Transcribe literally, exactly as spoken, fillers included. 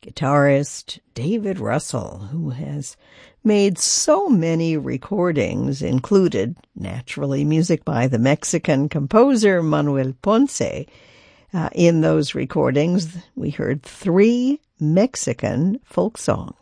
guitarist David Russell, who has made so many recordings, included, naturally, music by the Mexican composer Manuel Ponce. Uh, in those recordings, we heard three Mexican folk songs.